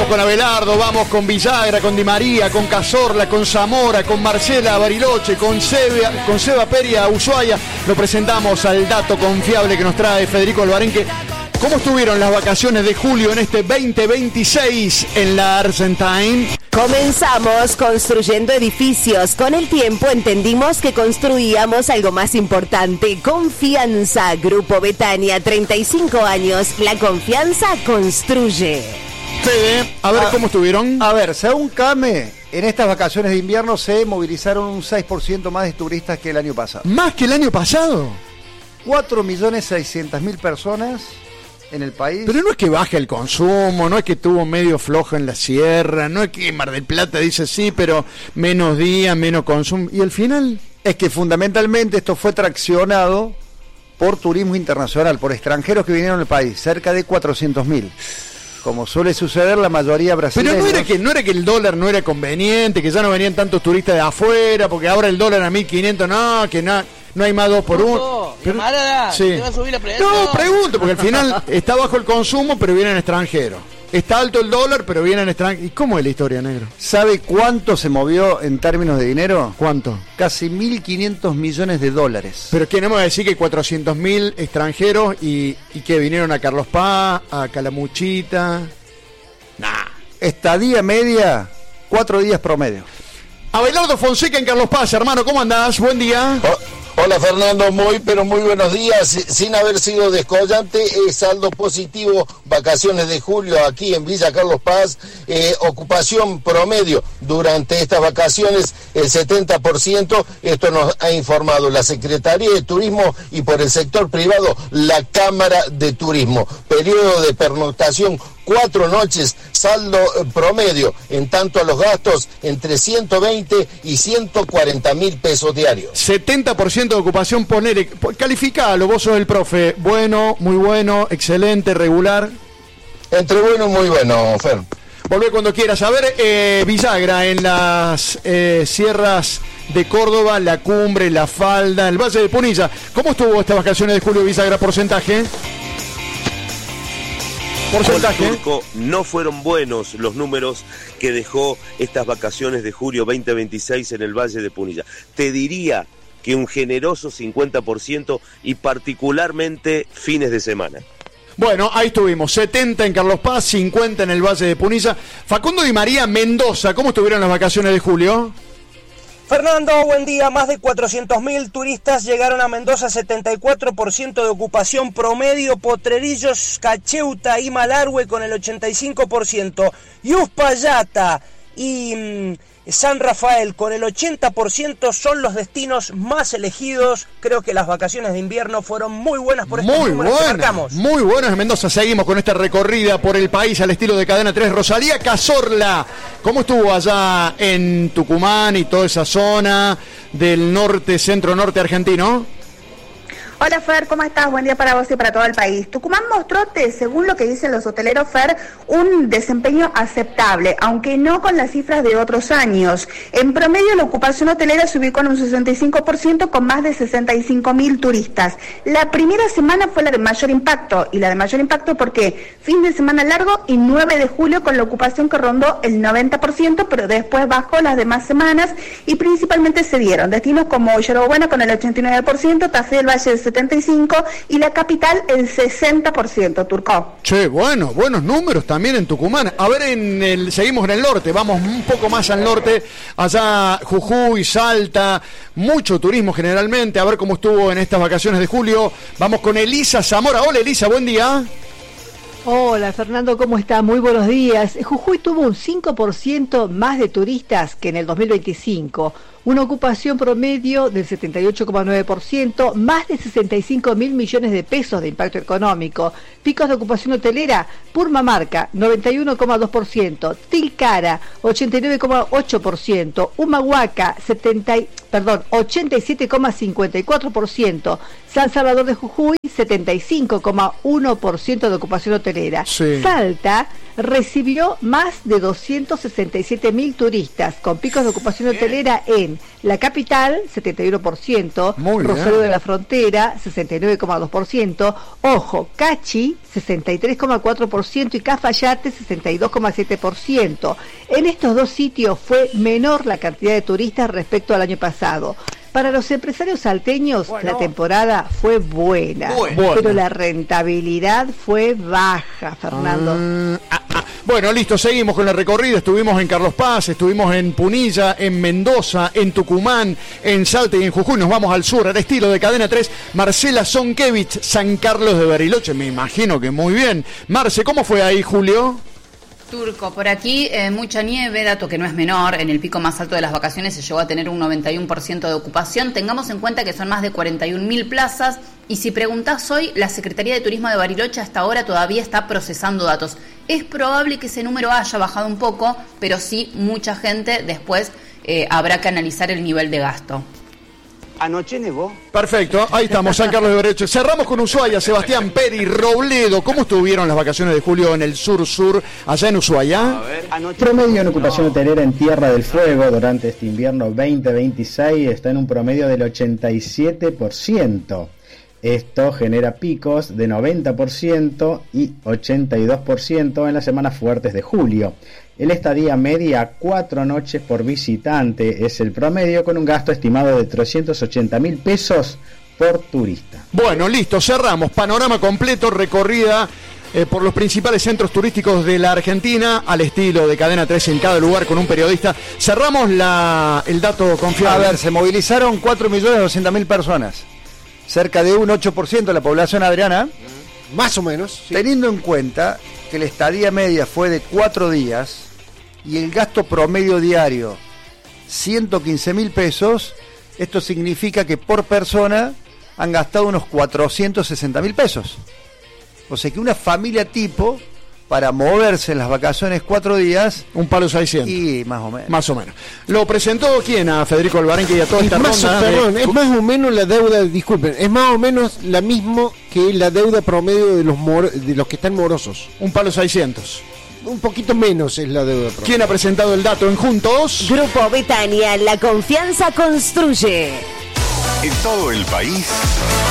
con Abelardo, vamos con Villagra, con Di María, con Cazorla, con Zamora, con Marcela Bariloche, con Seba Peria Ushuaia. Lo presentamos al dato confiable que nos trae Federico Alvarenque. ¿Cómo estuvieron las vacaciones de julio en este 2026 en la Argentine? Comenzamos construyendo edificios. Con el tiempo entendimos que construíamos algo más importante. Confianza. Grupo Betania, 35 años. La confianza construye. Fede, a ver cómo estuvieron. A ver, según CAME, en estas vacaciones de invierno se movilizaron un 6% más de turistas que el año pasado. ¿Más que el año pasado? 4.600.000 personas en el país. Pero no es que baje el consumo, no es que estuvo medio flojo en la sierra, no es que Mar del Plata dice sí, pero menos días, menos consumo. ¿Y al final? Es que fundamentalmente esto fue traccionado por turismo internacional, por extranjeros que vinieron al país, cerca de 400.000. Como suele suceder, la mayoría brasileños. Pero no era que el dólar no era conveniente, que ya no venían tantos turistas de afuera, porque ahora el dólar a 1.500, no, que no hay más 2 por 1. Pero, sí. ¿Te va a subir la precio? No, pregunto, porque al final está bajo el consumo, pero vienen extranjeros. Está alto el dólar, pero vienen extranjeros. ¿Y cómo es la historia, negro? ¿Sabe cuánto se movió en términos de dinero? ¿Cuánto? Casi 1.500 millones de dólares. Pero ¿qué no me va a decir que 400.000 extranjeros y que vinieron a Carlos Paz, a Calamuchita? Nah. Estadía media, 4 días promedio. Abelardo Fonseca en Carlos Paz, hermano, ¿cómo andás? Buen día. Hola Fernando, muy buenos días. Sin haber sido descollante, saldo positivo, vacaciones de julio aquí en Villa Carlos Paz, ocupación promedio durante estas vacaciones el 70%, esto nos ha informado la Secretaría de Turismo y por el sector privado la Cámara de Turismo. Periodo de pernoctación 4 noches, saldo promedio, en tanto a los gastos entre 120 y 140 mil pesos diarios. 70% de ocupación, calificalo, vos sos el profe, bueno, muy bueno, excelente, regular. Entre bueno y muy bueno, Fer. Volvé cuando quieras. A ver, Villagra, en las sierras de Córdoba, la Cumbre, la Falda, el Valle de Punilla. ¿Cómo estuvo estas vacaciones de julio, Villagra? ¿Porcentaje? Turco, no fueron buenos los números que dejó estas vacaciones de julio 2026 en el Valle de Punilla. Te diría que un generoso 50% y particularmente fines de semana. Bueno, ahí estuvimos, 70 en Carlos Paz, 50 en el Valle de Punilla. Facundo Di María, Mendoza, ¿cómo estuvieron las vacaciones de julio? Fernando, buen día. Más de 400.000 turistas llegaron a Mendoza, 74% de ocupación promedio. Potrerillos, Cacheuta y Malargüe con el 85%. Y Uspallata y San Rafael con el 80% son los destinos más elegidos. Creo que las vacaciones de invierno fueron muy buenas por estos números que marcamos. Muy buenas en Mendoza. Seguimos con esta recorrida por el país al estilo de Cadena 3. Rosalía Cazorla, ¿cómo estuvo allá en Tucumán y toda esa zona del norte, centro-norte argentino? Hola Fer, ¿cómo estás? Buen día para vos y para todo el país. Tucumán mostró, según lo que dicen los hoteleros, Fer, un desempeño aceptable, aunque no con las cifras de otros años. En promedio la ocupación hotelera se ubicó en un 65% con más de 65.000 turistas. La primera semana fue la de mayor impacto, y la de mayor impacto porque fin de semana largo y 9 de julio con la ocupación que rondó el 90%, pero después bajó las demás semanas y principalmente se dieron destinos como Yerbabuena con el 89%, Tafí del Valle del 75% y la capital el 60%, Turco. Che, buenos números también en Tucumán. A ver, seguimos en el norte, vamos un poco más al norte, allá Jujuy, Salta, mucho turismo generalmente. A ver cómo estuvo en estas vacaciones de julio. Vamos con Elisa Zamora. Hola Elisa, buen día. Hola Fernando, ¿cómo está? Muy buenos días. Jujuy tuvo un 5% más de turistas que en el 2025. Una ocupación promedio del 78,9%, más de 65.000 millones de pesos de impacto económico. Picos de ocupación hotelera, Purmamarca, 91,2%, Tilcara, 89,8%, Humahuaca, 87,54%, San Salvador de Jujuy, 75,1% de ocupación hotelera. hotelera. Sí. Salta recibió más de 267.000 turistas, con picos de ocupación hotelera en la capital, 71%, Muy bien. Rosario de la Frontera, 69,2%, Ojo, Cachi, 63,4% y Cafayate, 62,7%. En estos dos sitios fue menor la cantidad de turistas respecto al año pasado. Para los empresarios salteños, la temporada fue buena, pero la rentabilidad fue baja, Fernando. Bueno, listo, seguimos con la recorrida. Estuvimos en Carlos Paz, estuvimos en Punilla, en Mendoza, en Tucumán, en Salta y en Jujuy. Nos vamos al sur, al estilo de Cadena 3. Marcela Zonkevich, San Carlos de Bariloche. Me imagino que muy bien. Marce, ¿cómo fue ahí, Julio? Turco, por aquí mucha nieve, dato que no es menor. En el pico más alto de las vacaciones se llegó a tener un 91% de ocupación. Tengamos en cuenta que son más de 41.000 plazas. Y si preguntás hoy, la Secretaría de Turismo de Bariloche hasta ahora todavía está procesando datos. Es probable que ese número haya bajado un poco, pero sí mucha gente después habrá que analizar el nivel de gasto. Anoche nevó. Perfecto, ahí estamos, San Carlos de Bariloche. Cerramos con Ushuaia, Sebastián Peri, Robledo. ¿Cómo estuvieron las vacaciones de julio en el sur, allá en Ushuaia? Promedio en ocupación hotelera en Tierra del Fuego durante este invierno 2026 está en un promedio del 87%. Esto genera picos de 90% y 82% en las semanas fuertes de julio. El estadía media 4 noches por visitante es el promedio, con un gasto estimado de 380.000 pesos por turista. Bueno, listo, cerramos. Panorama completo, recorrida por los principales centros turísticos de la Argentina, al estilo de Cadena 3 en cada lugar con un periodista. Cerramos el dato confiable. A ver, se movilizaron 4.200.000 personas. Cerca de un 8% de la población, Adriana. Más o menos. Sí. Teniendo en cuenta que la estadía media fue de 4 días y el gasto promedio diario 115.000 pesos, esto significa que por persona han gastado unos 460.000 pesos. O sea que una familia tipo, para moverse en las vacaciones 4 días, un palo 600. Y más o menos. Más o menos. ¿Lo presentó quién? A Federico Alvarenque y a toda esta ronda. Perdón, es más o menos la deuda, disculpen, es más o menos la misma que la deuda promedio de los que están morosos. Un palo 600. Un poquito menos es la deuda promedio. ¿Quién ha presentado el dato en Juntos? Grupo Betania, la confianza construye. En todo el país.